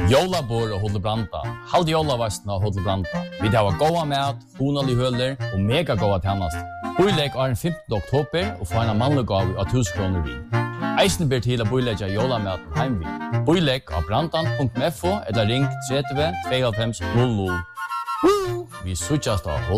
Jólabor og Hotel Branda. Halde jólavastna og Hotel Branda. Vi har goda mat, honalig høler og mega goda tjernast. Boilegg er den 15. oktober og få en mannlig gav av 1000 kroner vi. Eisen ber til å boilegge jólamaten heimvi. Boilegg av brandan.fo eller ring 30 52 00. Vi suttjast av